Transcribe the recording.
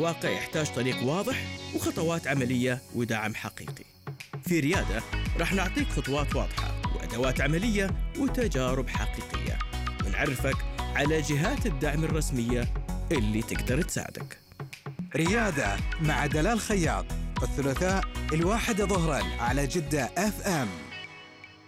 الواقع يحتاج طريق واضح وخطوات عملية ودعم حقيقي. في ريادة راح نعطيك خطوات واضحة وأدوات عملية وتجارب حقيقية، ونعرفك على جهات الدعم الرسمية اللي تقدر تساعدك. ريادة مع دلال خياط، الثلاثاء 1 ظهرا على جدة FM.